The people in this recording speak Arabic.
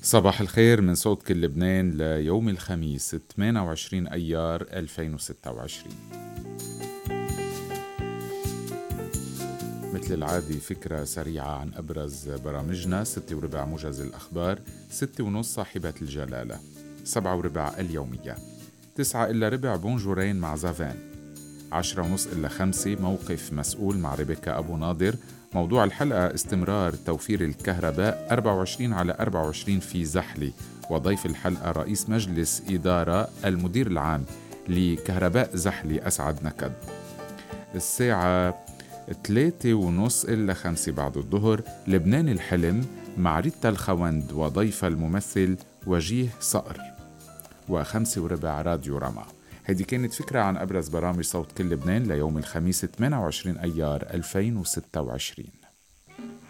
صباح الخير من صوت كل لبنان ليوم الخميس 28 أيار 2026. مثل العادة فكرة سريعة عن أبرز برامجنا. 6:15 موجز الأخبار، 6:30 صاحبة الجلالة، 7:15 اليومية، 9:15 بونجورين مع زافان، 10:30 إلا 5 موقف مسؤول مع ريبيكا أبو ناظر. موضوع الحلقة استمرار توفير الكهرباء 24/24 في زحلي، وضيف الحلقة رئيس مجلس إدارة المدير العام لكهرباء زحلي أسعد نكد. الساعة 3:30 إلا 5 بعد الظهر لبنان الحلم مع ريتا الخوند وضيف الممثل وجيه صقر، و5:15 راديو رما. هذه كانت فكرة عن أبرز برامج صوت كل لبنان ليوم الخميس 28 أيار 2026.